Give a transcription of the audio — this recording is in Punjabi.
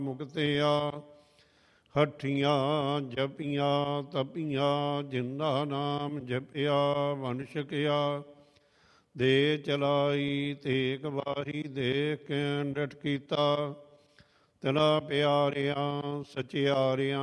ਮੁਕਤਿਆ। ਹੱਠੀਆਂ ਜਪੀਆਂ ਤਪੀਆਂ, ਜਿੰਦਾ ਨਾਮ ਜਪਿਆ ਵੰਡ ਛਕਿਆ। ਦੇ ਚਲਾਈ ਤੇਗ ਵਾਹੀ, ਦੇਖ ਕੇ ਡਟ ਕੀਤਾ। ਤਿਲਾ ਪਿਆਰਿਆਂ ਸਚਿਆਰਿਆਂ,